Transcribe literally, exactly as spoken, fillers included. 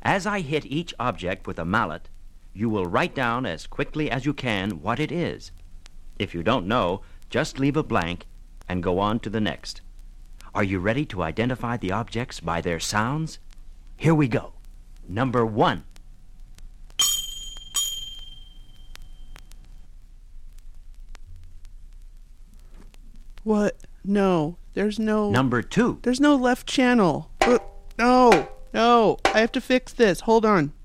As I hit each object with a mallet, you will write down as quickly as you can what it is. If you don't know, just leave a blank and go on to the next. Are you ready to identify the objects by their sounds? Here we go. Number one. What? No, there's no... Number two. There's no left channel. Uh, no, no, I have to fix this. Hold on.